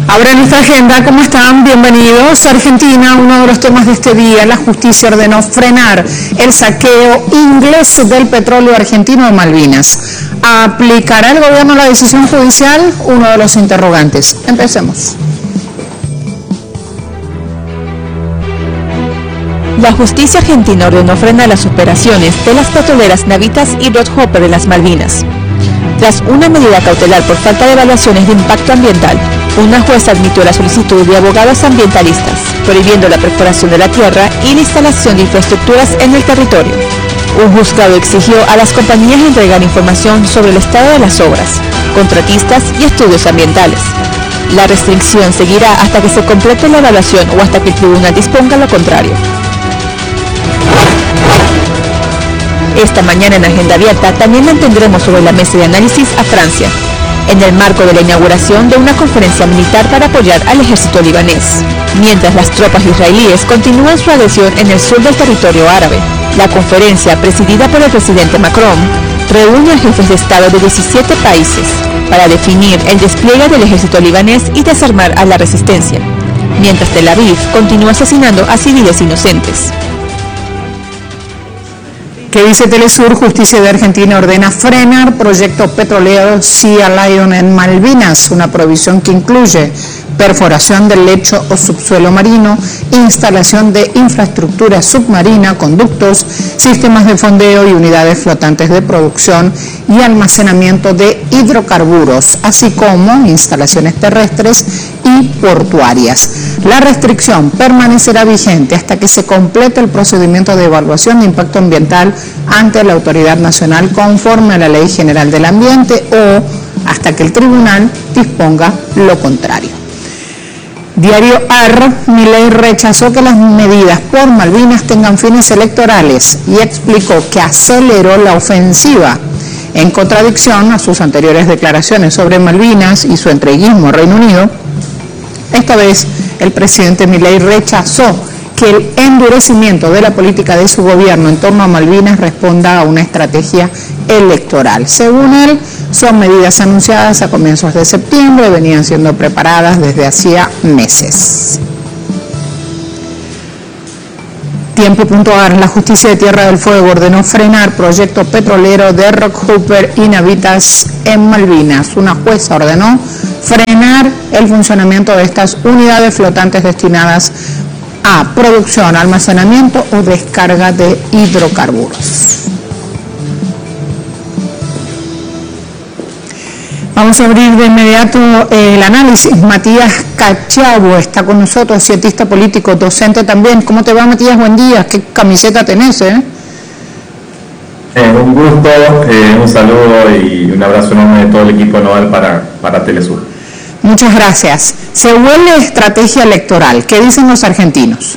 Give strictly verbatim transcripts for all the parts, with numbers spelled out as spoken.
Ahora en nuestra agenda, ¿cómo están? Bienvenidos. Argentina, uno de los temas de este día, la justicia ordenó frenar el saqueo inglés del petróleo argentino de Malvinas. ¿Aplicará el gobierno la decisión judicial? Uno de los interrogantes. Empecemos. La justicia argentina ordenó frenar las operaciones de las petroleras Navitas y Rothoper en las Malvinas. Tras una medida cautelar por falta de evaluaciones de impacto ambiental, una jueza admitió la solicitud de abogados ambientalistas, prohibiendo la perforación de la tierra y la instalación de infraestructuras en el territorio. Un juzgado exigió a las compañías entregar información sobre el estado de las obras, contratistas y estudios ambientales. La restricción seguirá hasta que se complete la evaluación o hasta que el tribunal disponga lo contrario. Esta mañana en Agenda Abierta también mantendremos sobre la mesa de análisis a Francia, en el marco de la inauguración de una conferencia militar para apoyar al ejército libanés, mientras las tropas israelíes continúan su adhesión en el sur del territorio árabe. La conferencia, presidida por el presidente Macron, reúne a jefes de Estado de diecisiete países para definir el despliegue del ejército libanés y desarmar a la resistencia, mientras Tel Aviv continúa asesinando a civiles inocentes. ¿Qué dice Telesur? Justicia de Argentina ordena frenar proyecto petrolero Sea Lion en Malvinas, una provisión que incluye perforación del lecho o subsuelo marino, instalación de infraestructura submarina, conductos, sistemas de fondeo y unidades flotantes de producción y almacenamiento de hidrocarburos, así como instalaciones terrestres y portuarias. La restricción permanecerá vigente hasta que se complete el procedimiento de evaluación de impacto ambiental ante la Autoridad Nacional conforme a la Ley General del Ambiente o hasta que el tribunal disponga lo contrario. Diario A R, Milei rechazó que las medidas por Malvinas tengan fines electorales y explicó que aceleró la ofensiva, en contradicción a sus anteriores declaraciones sobre Malvinas y su entreguismo al Reino Unido. Esta vez el presidente Milei rechazó que el endurecimiento de la política de su gobierno en torno a Malvinas responda a una estrategia electoral. Según él, son medidas anunciadas a comienzos de septiembre y venían siendo preparadas desde hacía meses. Tiempo.ar, la justicia de Tierra del Fuego ordenó frenar proyecto petrolero de Rothoper y Navitas en Malvinas. Una jueza ordenó frenar el funcionamiento de estas unidades flotantes destinadas a producción, almacenamiento o descarga de hidrocarburos. Vamos a abrir de inmediato el análisis. Matías Cachavo está con nosotros, cientista político, docente también. ¿Cómo te va, Matías? Buen día. ¿Qué camiseta tenés, eh? Eh, un gusto, eh, un saludo y un abrazo enorme de todo el equipo Noval para, para Telesur. Muchas gracias. Se huele estrategia electoral. ¿Qué dicen los argentinos?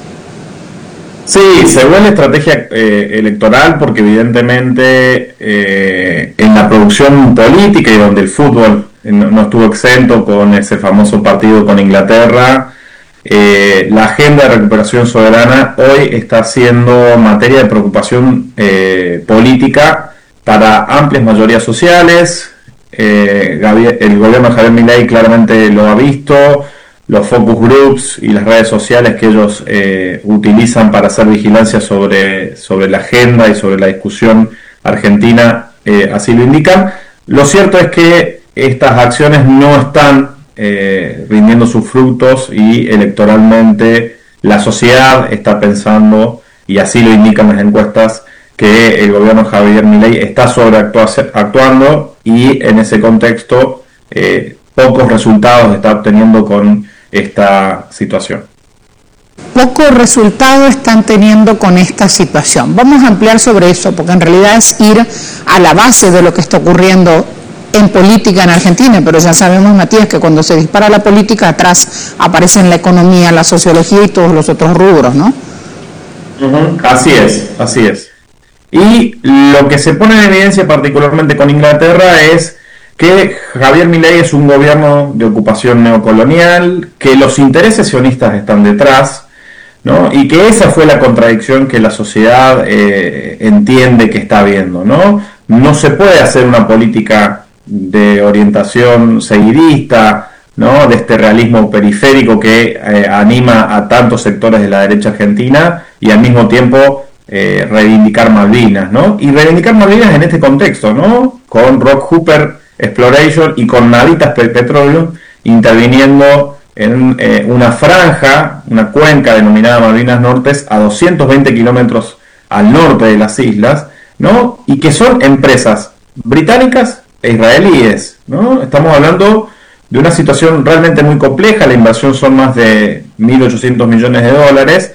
Sí, se huele estrategia eh, electoral porque evidentemente eh, en la producción política y donde el fútbol no, no estuvo exento con ese famoso partido con Inglaterra, eh, la agenda de recuperación soberana hoy está siendo materia de preocupación eh, política para amplias mayorías sociales. Eh, el gobierno de Javier Milei claramente lo ha visto. Los focus groups y las redes sociales que ellos eh, utilizan para hacer vigilancia sobre, sobre la agenda y sobre la discusión argentina eh, así lo indican. Lo cierto es que estas acciones no están eh, rindiendo sus frutos y electoralmente la sociedad está pensando, y así lo indican las encuestas, que el gobierno de Javier Milei está sobreactuando y en ese contexto eh, pocos resultados está obteniendo con esta situación. Pocos resultados están teniendo con esta situación. Vamos a ampliar sobre eso, porque en realidad es ir a la base de lo que está ocurriendo en política en Argentina, pero ya sabemos, Matías, que cuando se dispara la política, atrás aparecen la economía, la sociología y todos los otros rubros, ¿no? Uh-huh. Así es, así es. Y lo que se pone en evidencia particularmente con Inglaterra es que Javier Milei es un gobierno de ocupación neocolonial, que los intereses sionistas están detrás, ¿no? Y que esa fue la contradicción que la sociedad eh, entiende que está viendo, ¿no? No se puede hacer una política de orientación seguidista, ¿no?, de este realismo periférico que eh, anima a tantos sectores de la derecha argentina, y al mismo tiempo eh, reivindicar Malvinas, ¿no? Y reivindicar Malvinas en este contexto, ¿no?, con Rock Hooper Exploration y con Navitas Petroleum interviniendo en eh, una franja, una cuenca denominada Malvinas Nortes, a doscientos veinte kilómetros al norte de las islas, ¿no?, y que son empresas británicas e israelíes, ¿no? Estamos hablando de una situación realmente muy compleja. La inversión son más de mil ochocientos millones de dólares,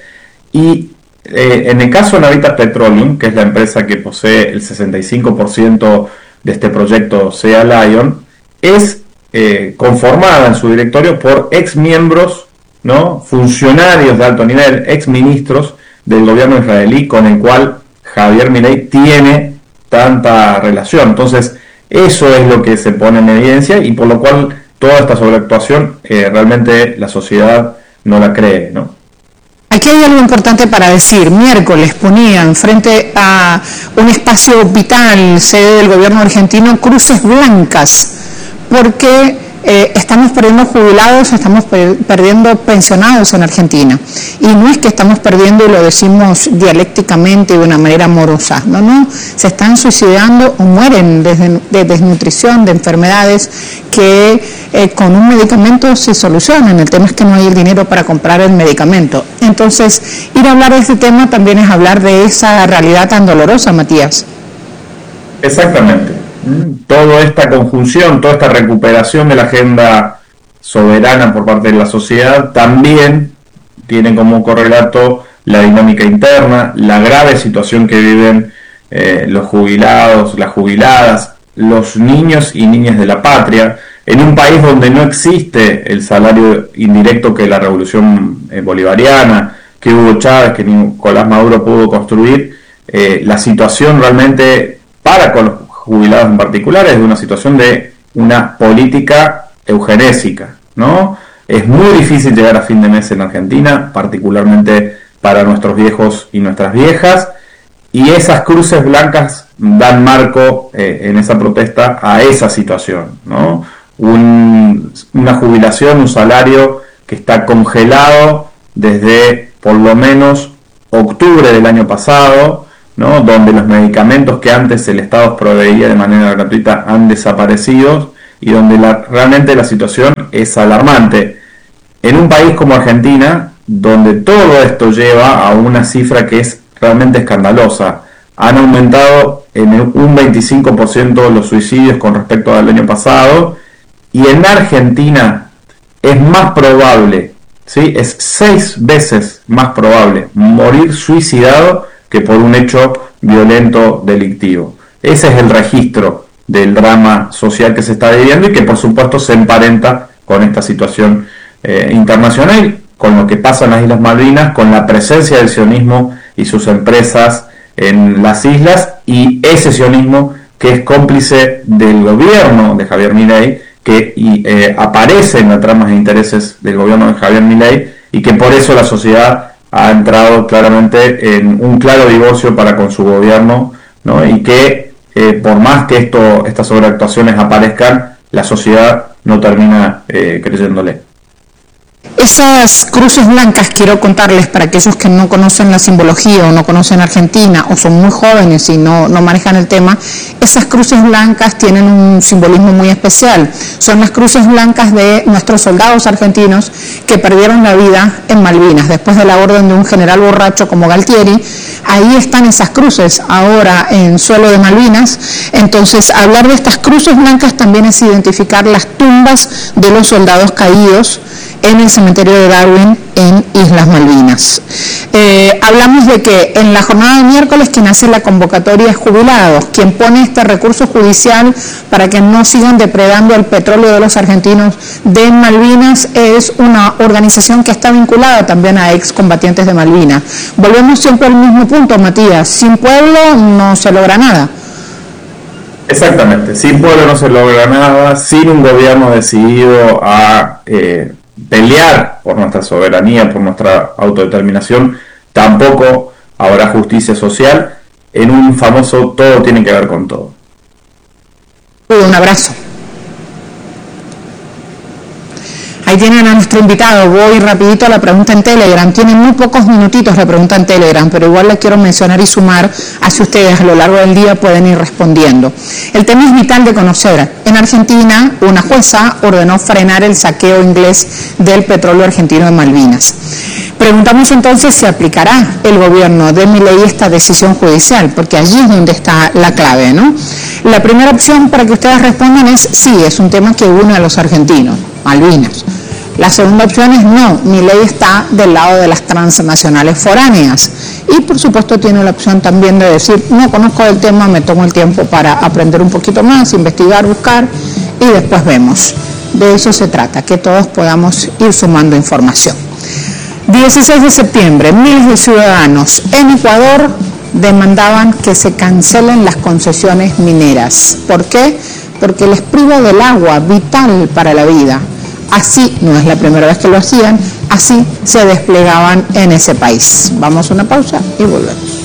y eh, en el caso de Navitas Petroleum, que es la empresa que posee el sesenta y cinco por ciento de este proyecto Sea Lion, es eh, conformada en su directorio por ex miembros, ¿no?, funcionarios de alto nivel, ex ministros del gobierno israelí, con el cual Javier Milei tiene tanta relación. Entonces, eso es lo que se pone en evidencia, y por lo cual toda esta sobreactuación eh, realmente la sociedad no la cree, ¿no? Aquí hay algo importante para decir. Miércoles ponían frente a un espacio vital, sede del gobierno argentino, cruces blancas, porque eh, estamos perdiendo jubilados, estamos per perdiendo pensionados en Argentina. Y no es que estamos perdiendo, y lo decimos dialécticamente de una manera amorosa, no, no, se están suicidando o mueren de, de desnutrición, de enfermedades que eh, con un medicamento se solucionan. El tema es que no hay el dinero para comprar el medicamento. Entonces, ir a hablar de este tema también es hablar de esa realidad tan dolorosa, Matías. Exactamente. Toda esta conjunción, toda esta recuperación de la agenda soberana por parte de la sociedad también tiene como correlato la dinámica interna, la grave situación que viven eh, los jubilados, las jubiladas, los niños y niñas de la patria, en un país donde no existe el salario indirecto que la revolución eh, bolivariana, que Hugo Chávez, que Nicolás Maduro pudo construir. Eh, la situación realmente para con los jubilados en particular es de una situación de una política eugenésica, ¿no? Es muy difícil llegar a fin de mes en Argentina, particularmente para nuestros viejos y nuestras viejas, y esas cruces blancas dan marco eh, en esa protesta a esa situación, ¿no? Un, una jubilación, un salario que está congelado desde por lo menos octubre del año pasado, ¿no?, donde los medicamentos que antes el Estado proveía de manera gratuita han desaparecido, y donde la, realmente la situación es alarmante. En un país como Argentina, donde todo esto lleva a una cifra que es realmente escandalosa. Han aumentado en un veinticinco por ciento los suicidios con respecto al año pasado, y en Argentina es más probable, ¿sí?, es seis veces más probable morir suicidado que por un hecho violento delictivo. Ese es el registro del drama social que se está viviendo, y que por supuesto se emparenta con esta situación eh, internacional, con lo que pasa en las Islas Malvinas, con la presencia del sionismo y sus empresas en las islas, y ese sionismo que es cómplice del gobierno de Javier Milei, que eh, aparece en las tramas de intereses del gobierno de Javier Milei, y que por eso la sociedad ha entrado claramente en un claro divorcio para con su gobierno, ¿no? Y que eh, por más que esto, estas sobreactuaciones aparezcan, la sociedad no termina eh, creyéndole. Esas cruces blancas, quiero contarles para aquellos que no conocen la simbología o no conocen Argentina o son muy jóvenes y no, no manejan el tema, esas cruces blancas tienen un simbolismo muy especial. Son las cruces blancas de nuestros soldados argentinos que perdieron la vida en Malvinas después de la orden de un general borracho como Galtieri. Ahí están esas cruces ahora en suelo de Malvinas. Entonces, hablar de estas cruces blancas también es identificar las tumbas de los soldados caídos en el cementerio de Darwin en Islas Malvinas. Eh, hablamos de que en la jornada de miércoles quien hace la convocatoria es Jubilados, quien pone este recurso judicial para que no sigan depredando el petróleo de los argentinos de Malvinas. Es una organización que está vinculada también a excombatientes de Malvinas. Volvemos siempre al mismo punto, Matías, sin pueblo no se logra nada. Exactamente, sin pueblo no se logra nada, sin un gobierno decidido a eh, pelear por nuestra soberanía, por nuestra autodeterminación, tampoco habrá justicia social. En un famoso todo tiene que ver con todo. Un abrazo. Ahí tienen a nuestro invitado. Voy rapidito a la pregunta en Telegram. Tienen muy pocos minutitos la pregunta en Telegram, pero igual la quiero mencionar y sumar, así ustedes a lo largo del día pueden ir respondiendo. El tema es vital de conocer. En Argentina, una jueza ordenó frenar el saqueo inglés del petróleo argentino de Malvinas. Preguntamos entonces si aplicará el gobierno de Milei esta decisión judicial, porque allí es donde está la clave, ¿no? La primera opción para que ustedes respondan es sí, es un tema que une a los argentinos, Malvinas. La segunda opción es no, Milei está del lado de las transnacionales foráneas. Y por supuesto tiene la opción también de decir, no conozco el tema, me tomo el tiempo para aprender un poquito más, investigar, buscar y después vemos. De eso se trata, que todos podamos ir sumando información. dieciséis de septiembre, miles de ciudadanos en Ecuador demandaban que se cancelen las concesiones mineras. ¿Por qué? Porque les priva del agua vital para la vida. Así, no es la primera vez que lo hacían, así se desplegaban en ese país. Vamos a una pausa y volvemos.